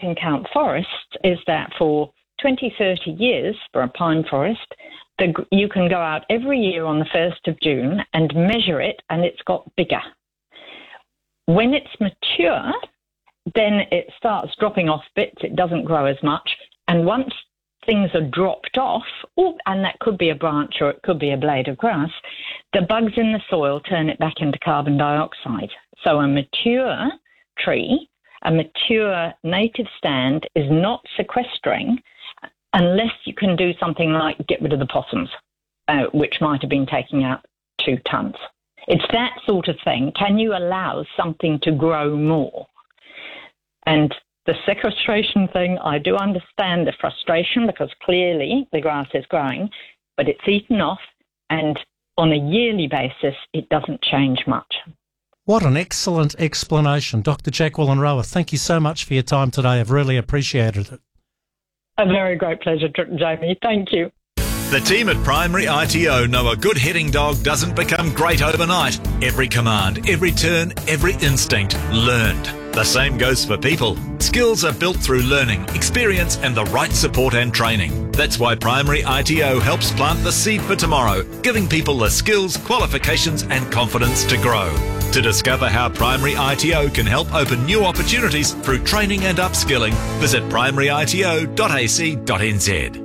in count forests is that for 20, 30 years, for a pine forest, you can go out every year on the 1st of June and measure it, and it's got bigger. When it's mature, then it starts dropping off bits. It doesn't grow as much. And once things are dropped off, and that could be a branch or it could be a blade of grass, the bugs in the soil turn it back into carbon dioxide. So a mature tree, a mature native stand is not sequestering unless you can do something like get rid of the possums, which might have been taking out 2 tons. It's that sort of thing. Can you allow something to grow more? And the sequestration thing, I do understand the frustration because clearly the grass is growing, but it's eaten off, and on a yearly basis, it doesn't change much. What an excellent explanation. Dr. Jacqueline Rower, thank you so much for your time today. I've really appreciated it. A very great pleasure, Jamie. Thank you. The team at Primary ITO know a good heading dog doesn't become great overnight. Every command, every turn, every instinct learned. The same goes for people. Skills are built through learning, experience and the right support and training. That's why Primary ITO helps plant the seed for tomorrow, giving people the skills, qualifications and confidence to grow. To discover how Primary ITO can help open new opportunities through training and upskilling, visit primaryito.ac.nz.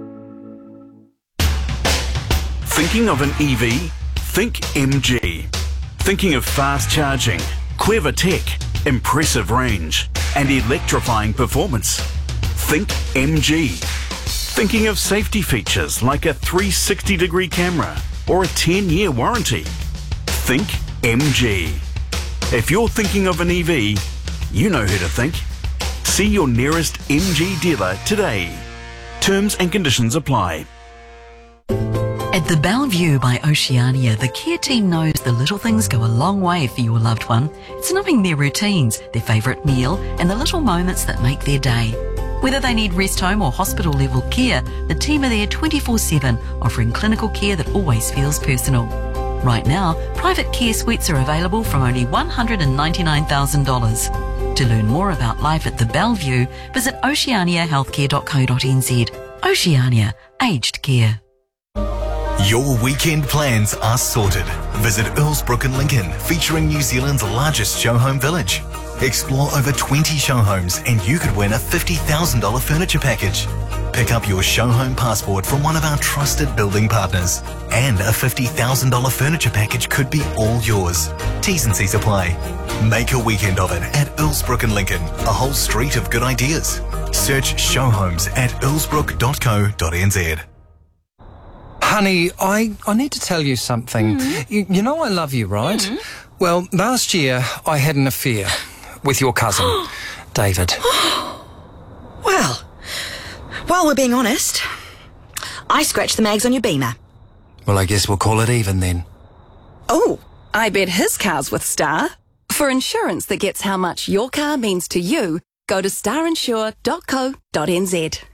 Thinking of an EV? Think MG. Thinking of fast charging, clever tech, impressive range, and electrifying performance? Think MG. Thinking of safety features like a 360-degree camera or a 10-year warranty? Think MG. If you're thinking of an EV, you know who to think. See your nearest MG dealer today. Terms and conditions apply. At the Bellevue by Oceania, the care team knows the little things go a long way for your loved one. It's knowing their routines, their favourite meal, and the little moments that make their day. Whether they need rest home or hospital level care, the team are there 24/7, offering clinical care that always feels personal. Right now, private care suites are available from only $199,000. To learn more about life at the Bellevue, visit oceaniahealthcare.co.nz. Oceania, aged care. Your weekend plans are sorted. Visit Earlsbrook in Lincoln, featuring New Zealand's largest show home village. Explore over 20 show homes and you could win a $50,000 furniture package. Pick up your show home passport from one of our trusted building partners. And a $50,000 furniture package could be all yours. T's and C's apply. Make a weekend of it at Earlsbrook in Lincoln, a whole street of good ideas. Search show homes at earlsbrook.co.nz. Honey, I need to tell you something. You know I love you, right? Well, last year I had an affair with your cousin, David. Well, while we're being honest, I scratched the mags on your Beamer. Well, I guess we'll call it even then. Oh, I bet his car's with Star. For insurance that gets how much your car means to you, go to starinsure.co.nz.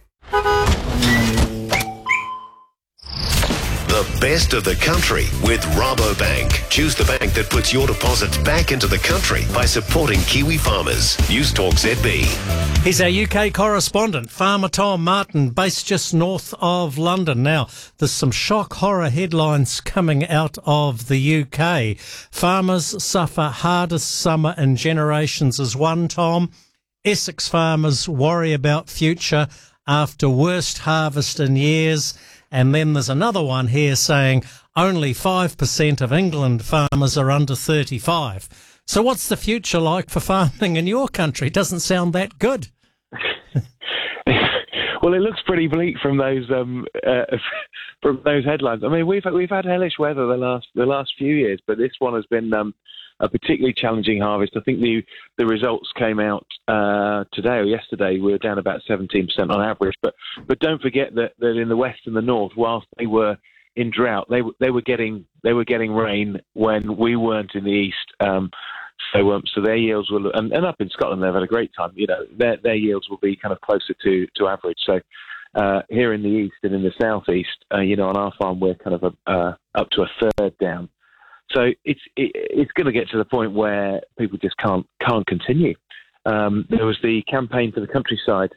The best of the country with Rabobank. Choose the bank that puts your deposits back into the country by supporting Kiwi farmers. News Talk ZB. He's our UK correspondent, Farmer Tom Martin, based just north of London. Now, there's some shock horror headlines coming out of the UK. Farmers suffer hardest summer in generations as one, Tom. Essex farmers worry about future after worst harvest in years. And then there's another one here saying only 5% of England farmers are under 35. So what's the future like for farming in your country? Doesn't sound that good. Well, it looks pretty bleak from those headlines. I mean, we've had hellish weather the last few years, but this one has been a particularly challenging harvest. I think the results came out today or yesterday. We were down about 17% on average, but don't forget that in the west and the north, whilst they were in drought, they were getting rain when we weren't in the east. So their yields will, and up in Scotland they've had a great time. You know, their yields will be kind of closer to average. So here in the east and in the southeast, on our farm we're kind of up to a third down. So it's going to get to the point where people just can't continue. There was the campaign for the countryside